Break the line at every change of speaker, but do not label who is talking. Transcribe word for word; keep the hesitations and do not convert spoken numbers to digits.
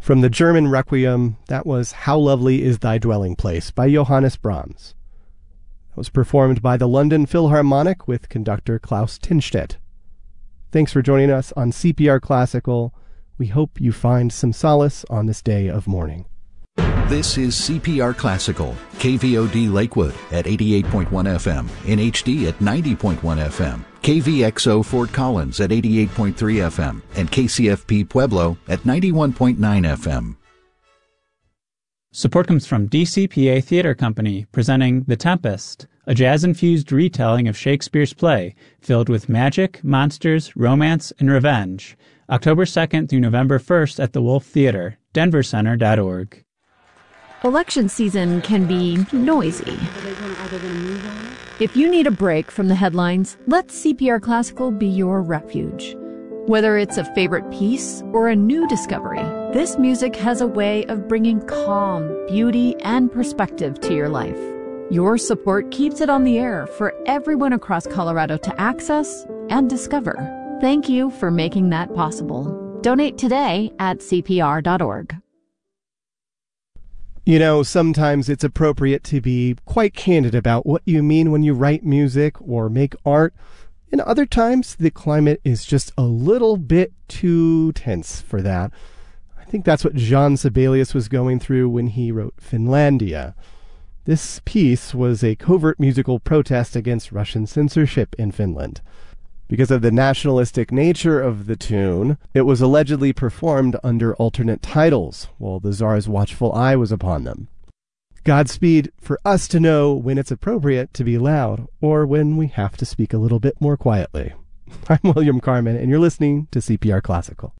From the German Requiem, that was How Lovely Is Thy Dwelling Place by Johannes Brahms. It was performed by the London Philharmonic with conductor Klaus Tinstedt. Thanks for joining us on C P R Classical. We hope you find some solace on this day of mourning.
This is C P R Classical, K V O D Lakewood at eighty-eight point one F M, in H D at ninety point one F M, K V X O Fort Collins at eighty-eight point three F M, and K C F P Pueblo at ninety-one point nine F M.
Support comes from D C P A Theater Company, presenting The Tempest, a jazz-infused retelling of Shakespeare's play, filled with magic, monsters, romance, and revenge. October second through November first at the Wolf Theater, denver center dot org.
Election season can be noisy. If you need a break from the headlines, let C P R Classical be your refuge. Whether it's a favorite piece or a new discovery, this music has a way of bringing calm, beauty, and perspective to your life. Your support keeps it on the air for everyone across Colorado to access and discover. Thank you for making that possible. Donate today at C P R dot org.
You know, sometimes it's appropriate to be quite candid about what you mean when you write music or make art. And other times, the climate is just a little bit too tense for that. I think that's what Jean Sibelius was going through when he wrote Finlandia. This piece was a covert musical protest against Russian censorship in Finland. Because of the nationalistic nature of the tune, it was allegedly performed under alternate titles, while the Tsar's watchful eye was upon them. Godspeed for us to know when it's appropriate to be loud, or when we have to speak a little bit more quietly. I'm William Carmen, and you're listening to C P R Classical.